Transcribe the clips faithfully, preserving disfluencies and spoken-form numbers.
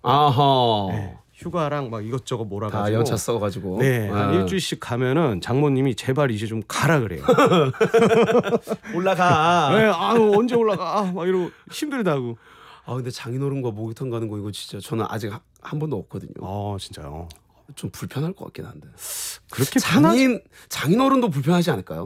아하. 네. 휴가랑 막 이것저것 몰아가지고 다 연차 써가지고. 네, 한 아. 일주일씩 가면은 장모님이 제발 이제 좀 가라 그래요. 올라가. 네, 아유 언제 올라가? 아, 막 이러고 힘들다고. 아 근데 장인어른과 목욕탕 가는 거 이거 진짜 저는 아직 하, 한 번도 없거든요. 아 진짜요? 좀 불편할 것 같긴 한데. 그렇게 편하지? 장인 장인어른도 불편하지 않을까요?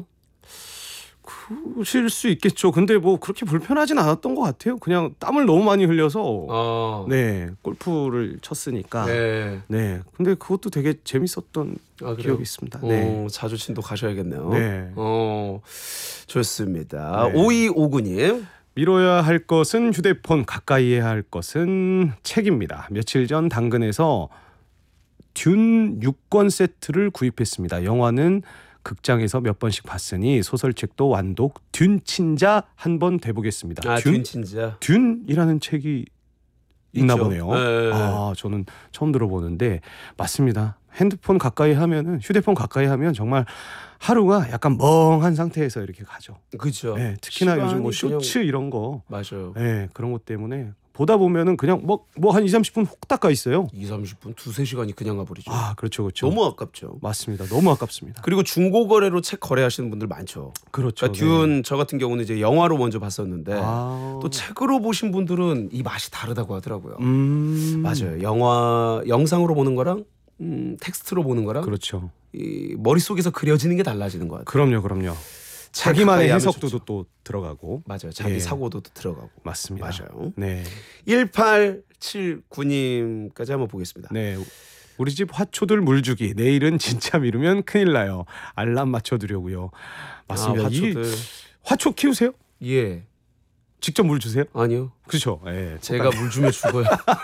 그실 수 있겠죠. 근데 뭐 그렇게 불편하진 않았던 것 같아요. 그냥 땀을 너무 많이 흘려서 어. 네 골프를 쳤으니까. 네. 네. 근데 그것도 되게 재밌었던 아, 기억이 있습니다. 어, 네. 자주 친도 가셔야겠네요. 네. 어, 좋습니다. 네. 오이오구 님. 미뤄야 할 것은 휴대폰, 가까이 해야 할 것은 책입니다. 며칠 전 당근에서 듄 육 권 세트를 구입했습니다. 영화는 극장에서 몇 번씩 봤으니 소설책도 완독 듄 친자 한번 돼보겠습니다. 아, 듄 친자. 듄이라는 책이 있나 있죠. 보네요. 네. 아, 저는 처음 들어보는데 맞습니다. 핸드폰 가까이 하면은 휴대폰 가까이 하면 정말 하루가 약간 멍한 상태에서 이렇게 가죠. 그렇죠. 네, 특히나 요즘 뭐 시간이 쇼츠 이런 거, 맞아요. 네, 그런 것 때문에 보다 보면은 그냥 뭐 뭐 한 이삼십 분 훅 닦아 있어요. 이삼십 분, 두세 시간이 그냥 가버리죠. 아, 그렇죠, 그렇죠. 너무 아깝죠. 맞습니다. 너무 아깝습니다. 그리고 중고 거래로 책 거래하시는 분들 많죠. 그렇죠. 그러니까 듄 저 같은 경우는 이제 영화로 먼저 봤었는데 아. 또 책으로 보신 분들은 이 맛이 다르다고 하더라고요. 음. 맞아요. 영화 영상으로 보는 거랑 음, 텍스트로 보는 거랑 그렇죠. 이 머릿속에서 그려지는 게 달라지는 것 같아요. 그럼요, 그럼요. 자기만의 가까이 하면 해석도 좋죠. 또 들어가고. 맞아요. 자기 예. 사고도 들어가고. 맞습니다. 맞아요. 네. 일팔칠구 님까지 한번 보겠습니다. 네. 우리 집 화초들 물주기. 내일은 진짜 미루면 큰일 나요. 알람 맞춰두려고요. 맞습니다. 아, 화초들. 이 화초 키우세요? 예. 직접 물 주세요? 아니요. 그렇죠. 예. 제가 물 주면 죽어요.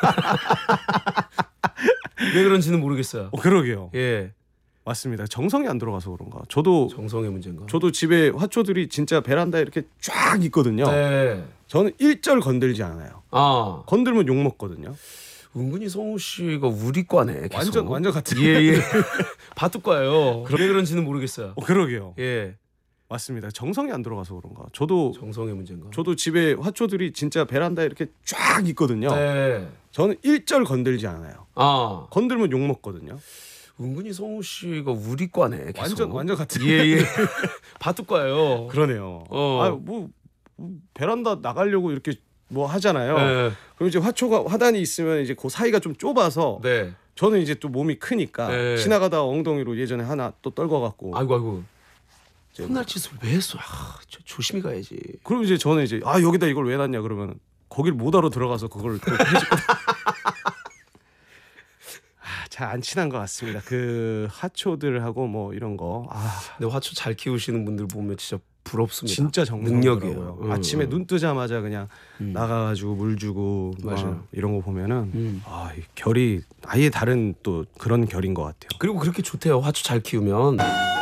왜 그런지는 모르겠어요. 어, 그러게요. 예. 맞습니다. 정성이 안 들어가서 그런가. 저도 정성의 문제인가? 저도 집에 화초들이 진짜 베란다에 이렇게 쫙 있거든요. 네. 저는 일절 건들지 않아요. 아, 건들면 욕 먹거든요. 은근히 성우 씨가 우리과네. 계속. 완전 완전 같은. 예, 예. 바둑과예요. 왜 그런지는 모르겠어요. 어, 그러게요. 예. 맞습니다. 정성이 안 들어가서 그런가. 저도 정성의 문제인가? 저도 집에 화초들이 진짜 베란다에 이렇게 쫙 있거든요. 네. 저는 일절 건들지 않아요. 아, 건들면 욕 먹거든요. 은근히 성우 씨가 우리과네. 계속. 완전 완전 같은. 예, 예. 바둑과예요. 그러네요. 어. 아, 뭐, 뭐 베란다 나가려고 이렇게 뭐 하잖아요. 네. 그럼 이제 화초가 화단이 있으면 이제 그 사이가 좀 좁아서 네. 저는 이제 또 몸이 크니까 네. 지나가다 엉덩이로 예전에 하나 또 떨궈 갖고 아이고 아이고. 혼날 짓을 왜 했어? 아, 저 조심히 가야지. 그럼 이제 저는 이제 아 여기다 이걸 왜 놨냐 그러면 거길 못 알아 들어가서 그걸 또 해주거든. 아, 잘 안 친한 것 같습니다. 그 화초들하고 뭐 이런 거. 아, 근데 화초 잘 키우시는 분들 보면 진짜 부럽습니다. 진짜 능력이에요. 정성이더라고요. 음, 아침에 음. 눈 뜨자마자 그냥 음. 나가가지고 물 주고 막 맞아요. 이런 거 보면은 음. 아, 이 결이 아예 다른 또 그런 결인 것 같아요. 그리고 그렇게 좋대요. 화초 잘 키우면.